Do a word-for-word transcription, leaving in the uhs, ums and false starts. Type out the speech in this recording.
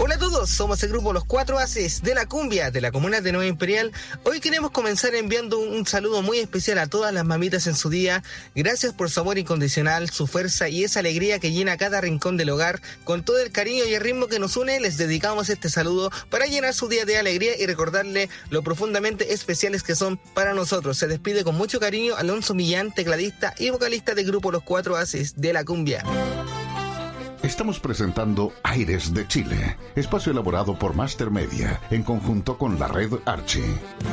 Hola a todos, somos el grupo Los Cuatro Haces de la Cumbia de la comuna de Nueva Imperial. Hoy queremos comenzar enviando un saludo muy especial a todas las mamitas en su día. Gracias por su amor incondicional, su fuerza y esa alegría que llena cada rincón del hogar. Con todo el cariño y el ritmo que nos une, les dedicamos este saludo para llenar su día de alegría y recordarle lo profundamente especiales que son para nosotros. Se despide con mucho cariño Alonso Millán, tecladista y vocalista del grupo Los Cuatro Haces de la Cumbia. Estamos presentando Aires de Chile, espacio elaborado por Master Media en conjunto con la red Archie.